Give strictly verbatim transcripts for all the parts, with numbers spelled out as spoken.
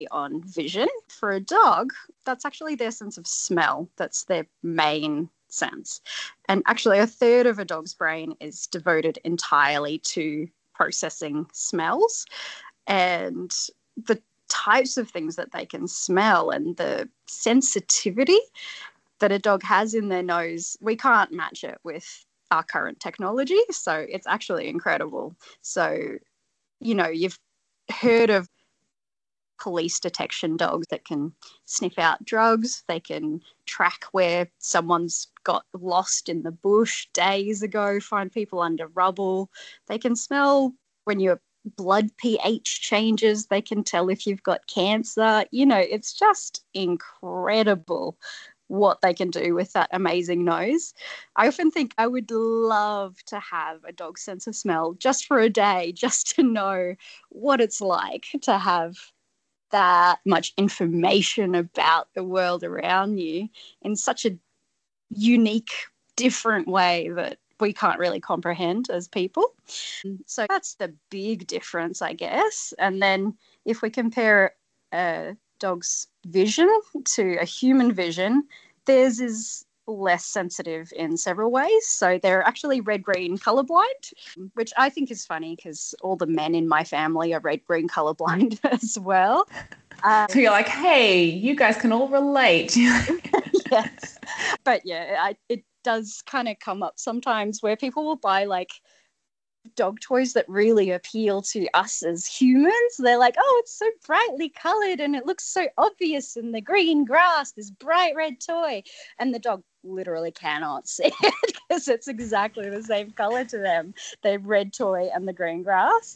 on vision. For a dog, that's actually their sense of smell. That's their main sense. And actually, a third of a dog's brain is devoted entirely to processing smells. And the types of things that they can smell and the sensitivity that a dog has in their nose, we can't match it with our current technology. So it's actually incredible. So, you know, you've heard of police detection dogs that can sniff out drugs. They can track where someone's got lost in the bush days ago, find people under rubble. They can smell when your blood pH changes. They can tell if you've got cancer. You know, it's just incredible what they can do with that amazing nose. I often think I would love to have a dog's sense of smell just for a day, just to know what it's like to have that much information about the world around you in such a unique, different way that we can't really comprehend as people. So that's the big difference, I guess. And then if we compare a dog's vision to a human vision, theirs is less sensitive in several ways. So they're actually red-green colorblind, which I think is funny because all the men in my family are red-green colorblind as well. Um, so you're like, hey, you guys can all relate. Yes. But yeah, I, it does kind of come up sometimes where people will buy like dog toys that really appeal to us as humans. They're like, oh, it's so brightly colored and it looks so obvious in the green grass, this bright red toy. And the dog literally cannot see it because it's exactly the same color to them, the red toy and the green grass.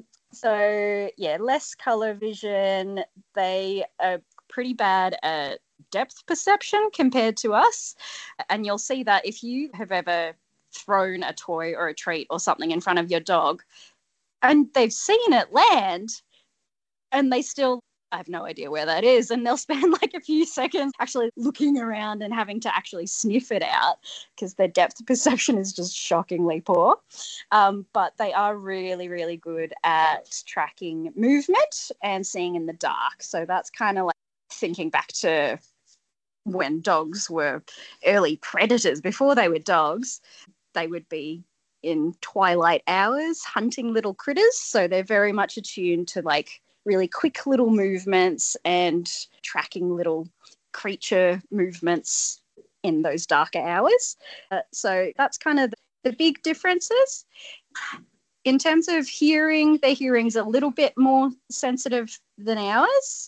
So yeah, less color vision. They are pretty bad at depth perception compared to us. And you'll see that if you have ever thrown a toy or a treat or something in front of your dog and they've seen it land and they still I have no idea where that is, and they'll spend like a few seconds actually looking around and having to actually sniff it out because their depth perception is just shockingly poor. Um, but they are really, really good at tracking movement and seeing in the dark. So that's kind of like thinking back to when dogs were early predators. Before they were dogs, they would be in twilight hours hunting little critters. So they're very much attuned to like really quick little movements and tracking little creature movements in those darker hours. Uh, so that's kind of the big differences. In terms of hearing, their hearing's a little bit more sensitive than ours.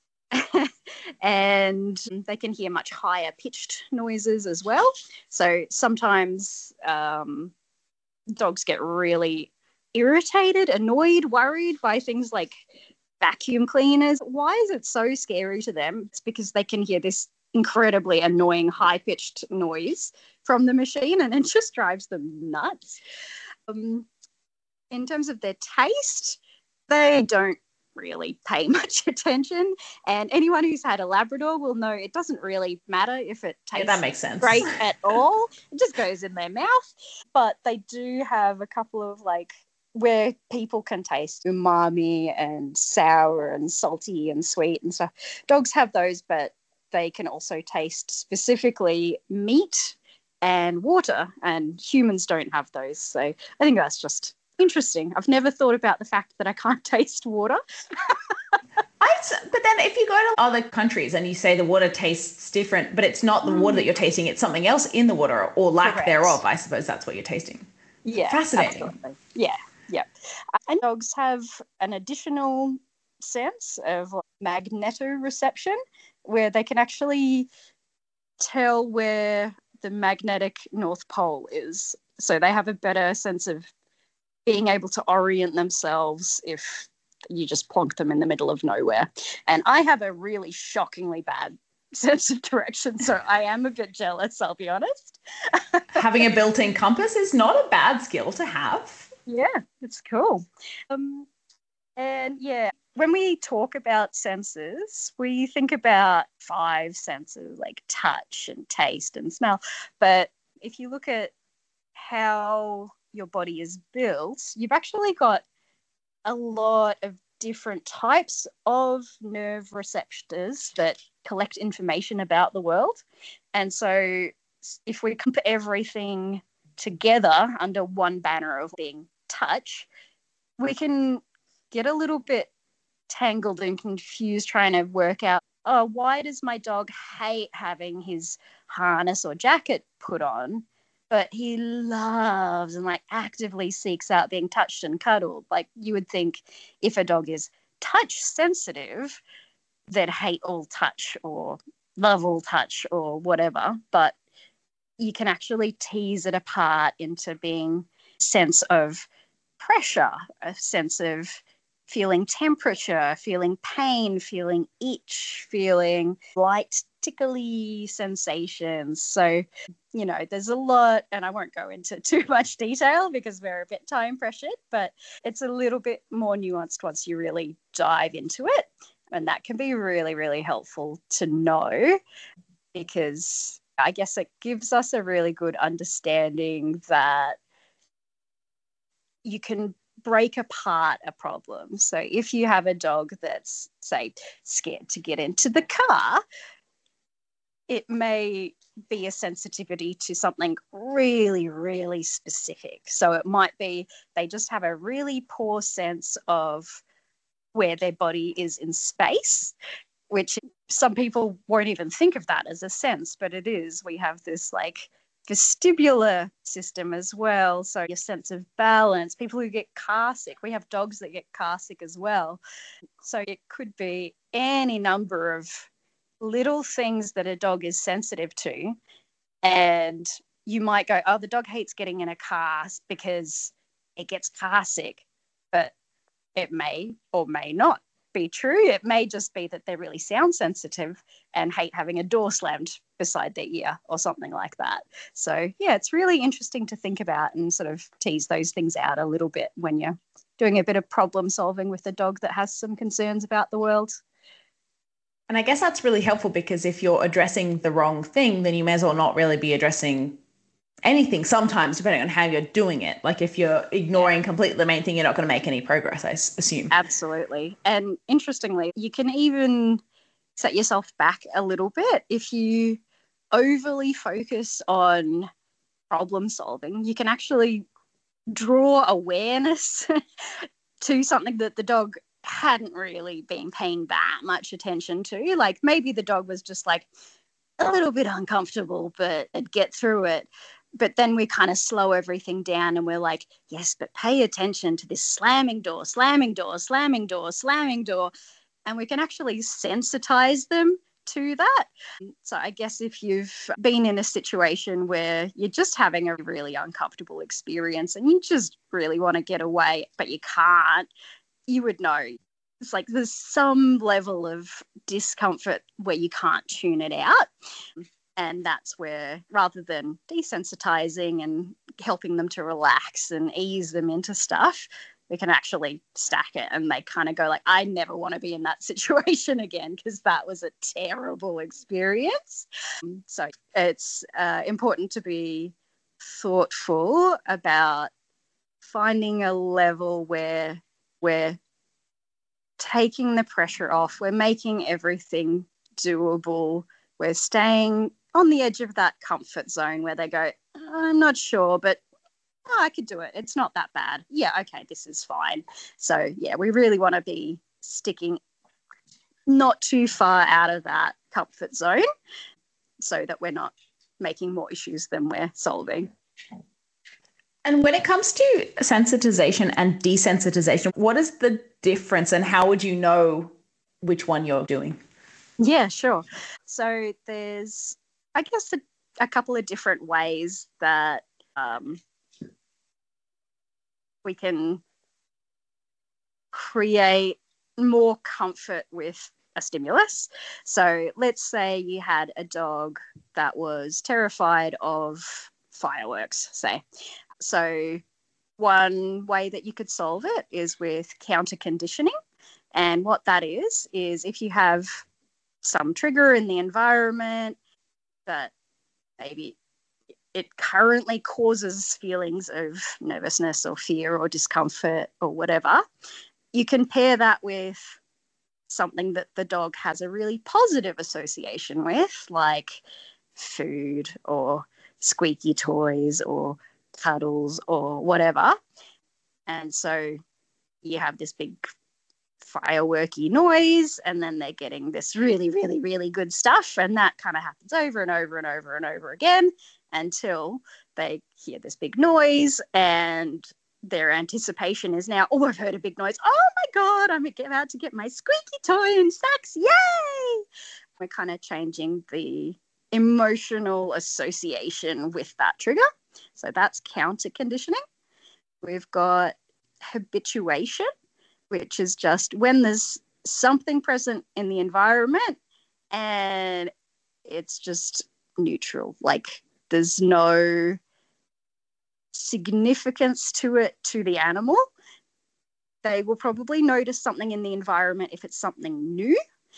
And they can hear much higher pitched noises as well. So sometimes um, dogs get really irritated, annoyed, worried by things like vacuum cleaners. Why is it so scary to them? It's because they can hear this incredibly annoying high-pitched noise from the machine and it just drives them nuts. Um, in terms of their taste, they don't really pay much attention, and anyone who's had a Labrador will know it doesn't really matter if it tastes yeah, that makes sense. great at all. It just goes in their mouth. But they do have a couple of like where people can taste umami and sour and salty and sweet and stuff. Dogs have those, but they can also taste specifically meat and water, and humans don't have those. So I think that's just interesting. I've never thought about the fact that I can't taste water. I, but then if you go to other countries and you say the water tastes different, but it's not the mm. water that you're tasting, it's something else in the water or lack Correct. Thereof, I suppose that's what you're tasting. Yeah. Fascinating. Absolutely. Yeah. Yeah. And dogs have an additional sense of magnetoreception where they can actually tell where the magnetic North Pole is. So they have a better sense of being able to orient themselves if you just plonk them in the middle of nowhere. And I have a really shockingly bad sense of direction, so I am a bit jealous, I'll be honest. Having a built-in compass is not a bad skill to have. Yeah, it's cool. Um, and yeah, when we talk about senses, we think about five senses like touch and taste and smell. But if you look at how your body is built, you've actually got a lot of different types of nerve receptors that collect information about the world. And so if we put everything together under one banner of being touch, we can get a little bit tangled and confused trying to work out, oh, why does my dog hate having his harness or jacket put on, but he loves and like actively seeks out being touched and cuddled? Like, you would think if a dog is touch sensitive, they'd hate all touch or love all touch or whatever. But you can actually tease it apart into being a sense of pressure, a sense of feeling temperature, feeling pain, feeling itch, feeling light, tickly sensations. So, you know, there's a lot, and I won't go into too much detail because we're a bit time pressured, but it's a little bit more nuanced once you really dive into it. And that can be really, really helpful to know, because I guess it gives us a really good understanding that you can break apart a problem. So if you have a dog that's, say, scared to get into the car, it may be a sensitivity to something really, really specific. So it might be they just have a really poor sense of where their body is in space, which some people won't even think of that as a sense, but it is. We have this like vestibular system as well. So your sense of balance, people who get car sick, we have dogs that get car sick as well. So it could be any number of little things that a dog is sensitive to. And you might go, oh, the dog hates getting in a car because it gets car sick. But it may or may not be true. It may just be that they're really sound sensitive and hate having a door slammed beside their ear or something like that. So yeah, it's really interesting to think about and sort of tease those things out a little bit when you're doing a bit of problem solving with a dog that has some concerns about the world. And I guess that's really helpful, because if you're addressing the wrong thing, then you may as well not really be addressing anything sometimes, depending on how you're doing it. Like if you're ignoring yeah. completely the main thing, you're not going to make any progress, I assume. Absolutely. And interestingly, you can even set yourself back a little bit. If you overly focus on problem solving, you can actually draw awareness to something that the dog hadn't really been paying that much attention to. Like maybe the dog was just like a little bit uncomfortable, but it'd get through it. But then we kind of slow everything down and we're like, yes, but pay attention to this slamming door, slamming door, slamming door, slamming door. And we can actually sensitize them to that. So I guess if you've been in a situation where you're just having a really uncomfortable experience and you just really want to get away, but you can't, you would know. It's like there's some level of discomfort where you can't tune it out. And that's where, rather than desensitizing and helping them to relax and ease them into stuff, we can actually stack it and they kind of go like, I never want to be in that situation again because that was a terrible experience. So it's uh, important to be thoughtful about finding a level where we're taking the pressure off, we're making everything doable, we're staying on the edge of that comfort zone where they go, I'm not sure, but oh, I could do it. It's not that bad. Yeah, okay, this is fine. So, yeah, we really want to be sticking not too far out of that comfort zone so that we're not making more issues than we're solving. And when it comes to sensitization and desensitization, what is the difference and how would you know which one you're doing? Yeah, sure. So there's, I guess, a, a couple of different ways that um, we can create more comfort with a stimulus. So let's say you had a dog that was terrified of fireworks, say. So one way that you could solve it is with counter conditioning. And what that is, is if you have some trigger in the environment that maybe it currently causes feelings of nervousness or fear or discomfort or whatever, you can pair that with something that the dog has a really positive association with, like food or squeaky toys or cuddles or whatever. And so you have this big fireworky noise, and then they're getting this really, really, really good stuff. And that kind of happens over and over and over and over again until they hear this big noise, and their anticipation is now, oh, I've heard a big noise. Oh my God, I'm about to get my squeaky toy and Sax. Yay! We're kind of changing the emotional association with that trigger. So that's counter conditioning. We've got habituation, which is just when there's something present in the environment and it's just neutral. Like there's no significance to it to the animal. They will probably notice something in the environment if it's something new,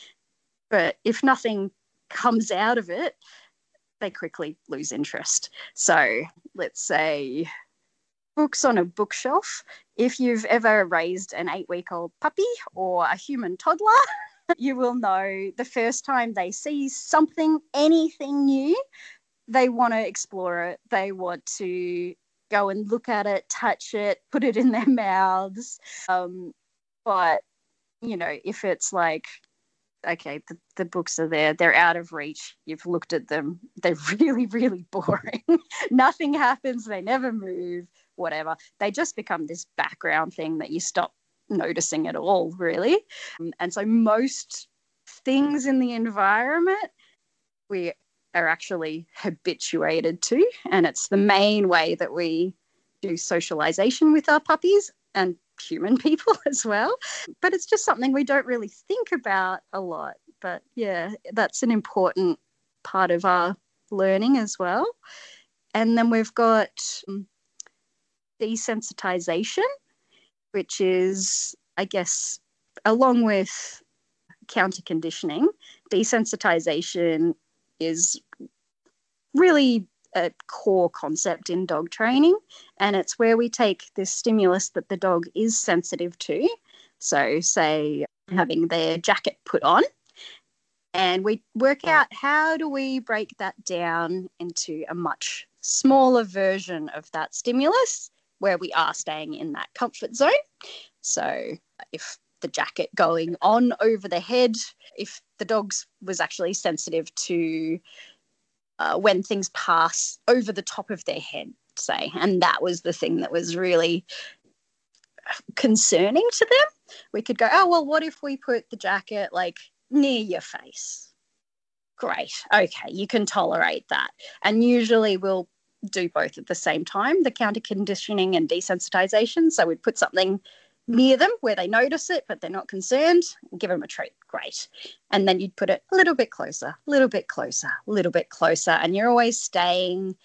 but if nothing comes out of it, they quickly lose interest. So let's say books on a bookshelf. If you've ever raised an eight-week-old puppy or a human toddler, you will know the first time they see something, anything new, they want to explore it. They want to go and look at it, touch it, put it in their mouths. Um, but, you know, if it's like, okay, the, the books are there, they're out of reach, you've looked at them, they're really, really boring. Nothing happens, they never move, whatever. They just become this background thing that you stop noticing at all, really. Um, and so most things in the environment, we are actually habituated to, and it's the main way that we do socialization with our puppies and human people as well. But it's just something we don't really think about a lot. But yeah, that's an important part of our learning as well. And then we've got um, desensitization, which is, I guess, along with counter conditioning, desensitization is really a core concept in dog training, and it's where we take this stimulus that the dog is sensitive to, so say having their jacket put on, and we work out how do we break that down into a much smaller version of that stimulus where we are staying in that comfort zone. So if the jacket going on over the head, if the dog was actually sensitive to uh, when things pass over the top of their head, say, and that was the thing that was really concerning to them, we could go, oh, well, what if we put the jacket like near your face? Great. Okay, you can tolerate that. And usually we'll do both at the same time, the counter conditioning and desensitization. So we'd put something near them where they notice it, but they're not concerned, and give them a treat. Great. And then you'd put it a little bit closer, a little bit closer, a little bit closer. And you're always staying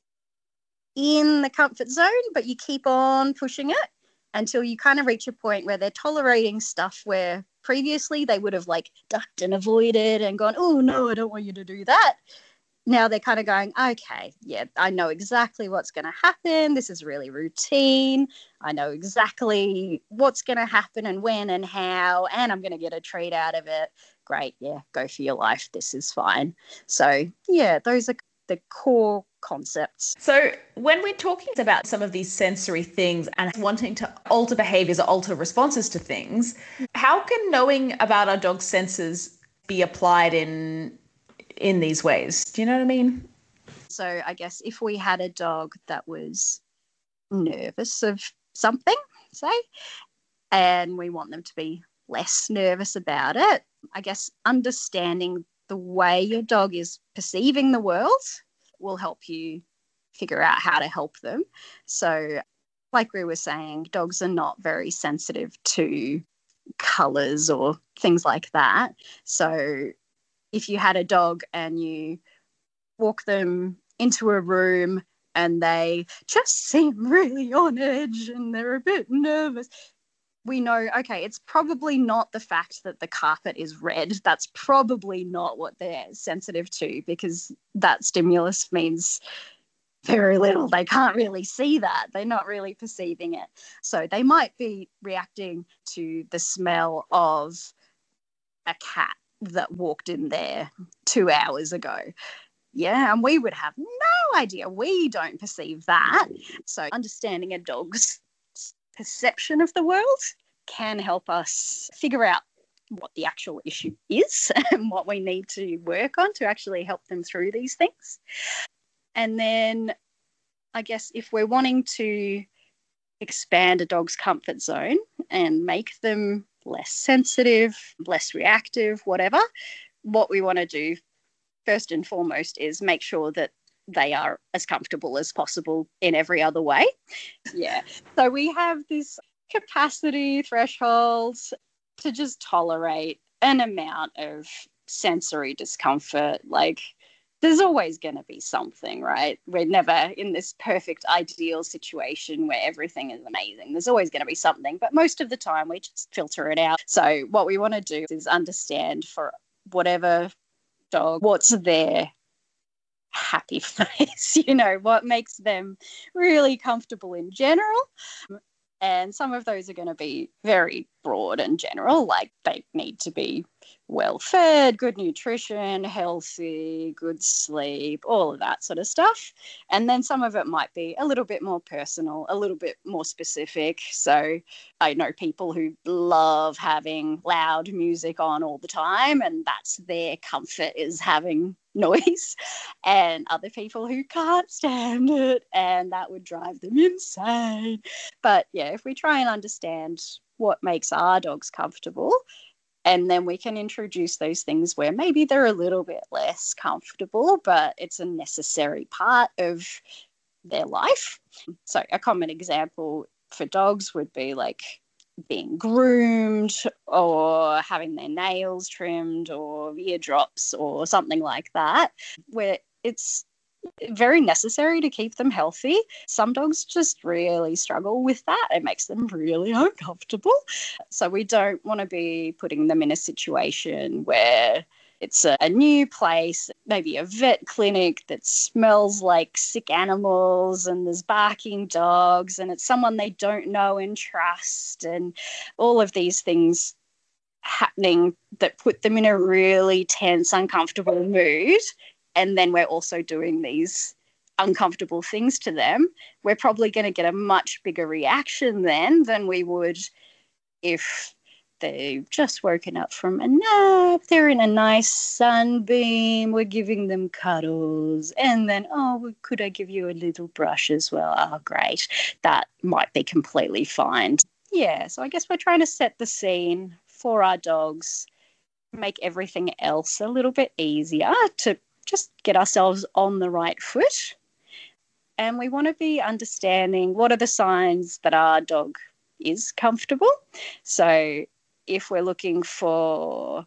in the comfort zone, but you keep on pushing it until you kind of reach a point where they're tolerating stuff where previously they would have like ducked and avoided and gone, oh, no, I don't want you to do that. Now they're kind of going, okay, yeah, I know exactly what's going to happen. This is really routine. I know exactly what's going to happen and when and how, and I'm going to get a treat out of it. Great, yeah, go for your life. This is fine. So, yeah, those are the core concepts. So when we're talking about some of these sensory things and wanting to alter behaviors or alter responses to things, how can knowing about our dog's senses be applied in in these ways? Do you know what I mean? So I guess if we had a dog that was nervous of something, say, and we want them to be less nervous about it, I guess understanding the way your dog is perceiving the world will help you figure out how to help them. So like we were saying, dogs are not very sensitive to colours or things like that. So if you had a dog and you walk them into a room and they just seem really on edge and they're a bit nervous, we know, okay, it's probably not the fact that the carpet is red. That's probably not what they're sensitive to, because that stimulus means very little. They can't really see that. They're not really perceiving it. So they might be reacting to the smell of a cat that walked in there two hours ago. Yeah, and we would have no idea. We don't perceive that. So understanding a dog's perception of the world can help us figure out what the actual issue is and what we need to work on to actually help them through these things. And then I guess if we're wanting to expand a dog's comfort zone and make them less sensitive, less reactive, whatever, what we want to do first and foremost is make sure that they are as comfortable as possible in every other way. Yeah. So we have this capacity threshold to just tolerate an amount of sensory discomfort. Like, there's always going to be something, right? We're never in this perfect ideal situation where everything is amazing. There's always going to be something, but most of the time we just filter it out. So what we want to do is understand for whatever dog what's their happy place, you know, what makes them really comfortable in general. And some of those are going to be very broad and general, like they need to be well fed, good nutrition, healthy, good sleep, all of that sort of stuff. And then some of it might be a little bit more personal, a little bit more specific. So I know people who love having loud music on all the time, and that's their comfort, is having noise, and other people who can't stand it and that would drive them insane. But yeah, if we try and understand what makes our dogs comfortable, and then we can introduce those things where maybe they're a little bit less comfortable, but it's a necessary part of their life. So a common example for dogs would be like being groomed or having their nails trimmed or ear drops or something like that, where it's very necessary to keep them healthy. Some dogs just really struggle with that. It makes them really uncomfortable. So we don't want to be putting them in a situation where it's a, a new place, maybe a vet clinic that smells like sick animals and there's barking dogs and it's someone they don't know and trust, and all of these things happening that put them in a really tense, uncomfortable mood. And then we're also doing these uncomfortable things to them. We're probably going to get a much bigger reaction then than we would if they've just woken up from a nap, they're in a nice sunbeam, we're giving them cuddles, and then, oh, could I give you a little brush as well? Oh, great. That might be completely fine. Yeah, so I guess we're trying to set the scene for our dogs, make everything else a little bit easier to just get ourselves on the right foot. And we want to be understanding what are the signs that our dog is comfortable. So if we're looking for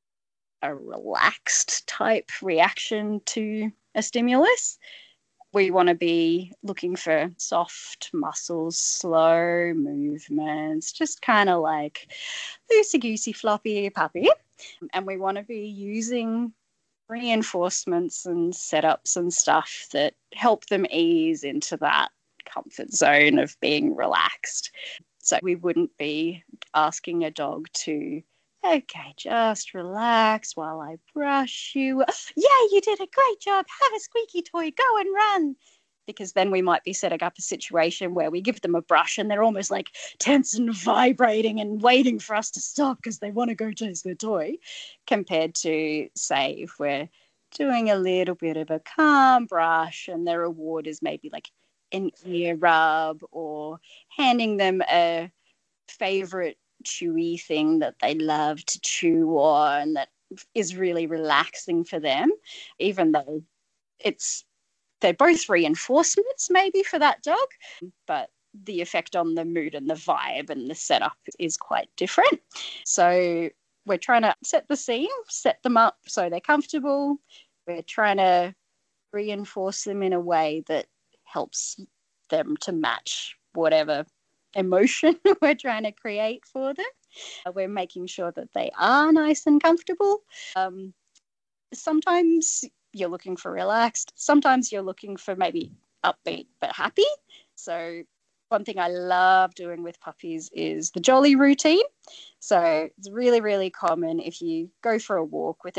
a relaxed type reaction to a stimulus, we want to be looking for soft muscles, slow movements, just kind of like loosey-goosey, floppy puppy. And we want to be using reinforcements and setups and stuff that help them ease into that comfort zone of being relaxed. So we wouldn't be asking a dog to, okay, just relax while I brush you. Yeah, you did a great job. Have a squeaky toy. Go and run. Because then we might be setting up a situation where we give them a brush and they're almost like tense and vibrating and waiting for us to stop because they want to go chase their toy, compared to, say, if we're doing a little bit of a calm brush and their reward is maybe like an ear rub or handing them a favorite chewy thing that they love to chew on that is really relaxing for them, even though it's they're both reinforcements maybe for that dog, but the effect on the mood and the vibe and the setup is quite different. So we're trying to set the scene, set them up so they're comfortable. We're trying to reinforce them in a way that helps them to match whatever emotion we're trying to create for them. We're making sure that they are nice and comfortable. Um, sometimes you're looking for relaxed. Sometimes you're looking for maybe upbeat but happy. So one thing I love doing with puppies is the jolly routine. So it's really, really common if you go for a walk with